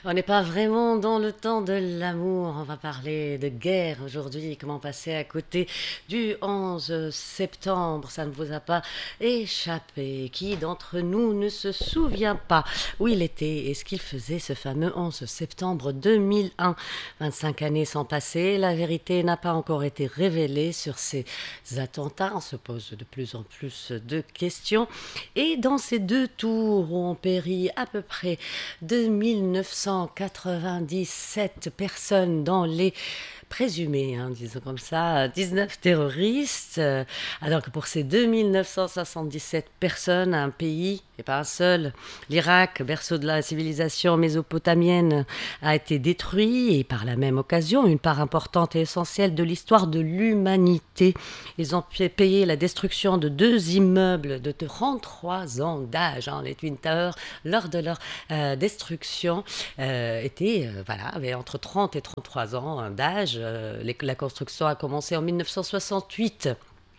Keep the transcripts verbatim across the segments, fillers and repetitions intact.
On n'est pas vraiment dans le temps de l'amour. On va parler de guerre aujourd'hui. Comment passer à côté du onze septembre? Ça ne vous a pas échappé. Qui d'entre nous ne se souvient pas où il était et ce qu'il faisait ce fameux onze septembre deux mille un? vingt-cinq années sont passées. La vérité n'a pas encore été révélée sur ces attentats. On se pose de plus en plus de questions. Et dans ces deux tours où ont péri à peu près deux mille neuf cent quatre-vingt-dix-sept personnes dans les présumés, hein, disons comme ça, dix-neuf terroristes, euh, alors que pour ces deux mille neuf cent soixante-dix-sept personnes, un pays, et pas un seul, l'Irak, berceau de la civilisation mésopotamienne, a été détruit, et par la même occasion, une part importante et essentielle de l'histoire de l'humanité. Ils ont payé la destruction de deux immeubles de trente-trois ans d'âge, hein, les Twin Towers, lors de leur euh, destruction, euh, étaient, euh, voilà, avaient entre trente et trente-trois ans d'âge. Euh, les, la construction a commencé en mille neuf cent soixante-huit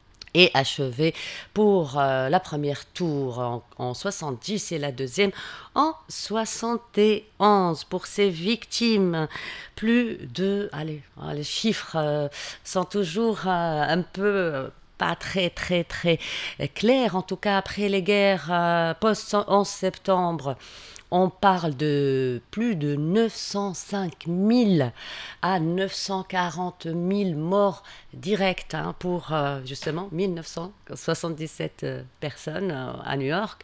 et achevée pour euh, la première tour en, en soixante-dix et la deuxième en soixante et onze. Pour ces victimes, plus de... Allez, les chiffres euh, sont toujours euh, un peu... Euh, pas très très très clairs, en tout cas après les guerres euh, post-onze septembre. On parle de plus de neuf cent cinq mille à neuf cent quarante mille morts directs, hein, pour euh, justement mille neuf cent soixante-dix-sept euh, personnes euh, à New York.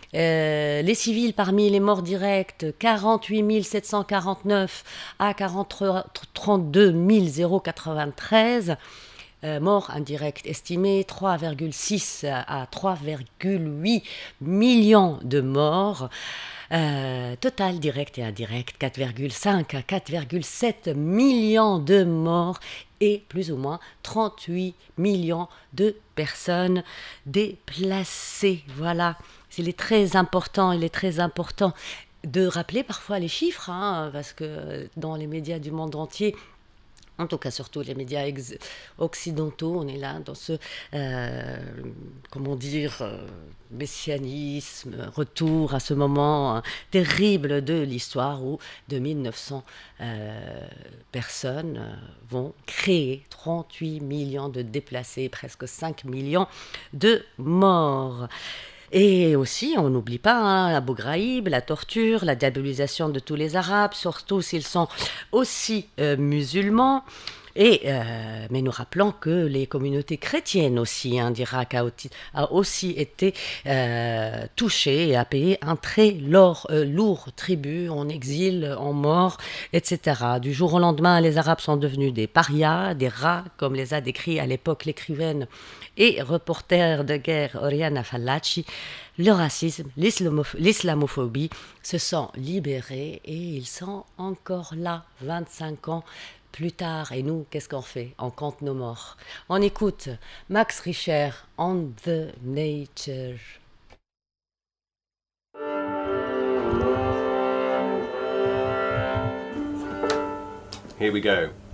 Euh, les civils parmi les morts directs, quarante-huit mille sept cent quarante-neuf à trente-deux mille quatre-vingt-treize. Euh, morts indirects estimés, trois virgule six à trois virgule huit millions de morts. Euh, total direct et indirect, quatre virgule cinq à quatre virgule sept millions de morts et plus ou moins trente-huit millions de personnes déplacées. Voilà, il est très important, il est très important de rappeler parfois les chiffres, hein, parce que dans les médias du monde entier, en tout cas surtout les médias ex- occidentaux, on est là dans ce, euh, comment dire, euh, messianisme, retour à ce moment euh, terrible de l'histoire où deux mille neuf cents euh, personnes euh, vont créer trente-huit millions de déplacés, presque cinq millions de morts. Et aussi, on n'oublie pas, hein, Abu Ghraib, la torture, la diabolisation de tous les Arabes, surtout s'ils sont aussi euh, musulmans. Et, euh, mais nous rappelons que les communautés chrétiennes aussi, hein, d'Irak a, a aussi été euh, touchées et a payé un très lourd, euh, lourd tribut en exil, en mort, et cetera. Du jour au lendemain, les Arabes sont devenus des parias, des rats, comme les a décrits à l'époque l'écrivaine et reporter de guerre Oriana Fallaci. Le racisme, l'islamophobie se sont libérés et ils sont encore là, vingt-cinq ans plus tard. Et nous, qu'est-ce qu'on fait? On compte nos morts. On écoute Max Richter, On the Nature. Here we go.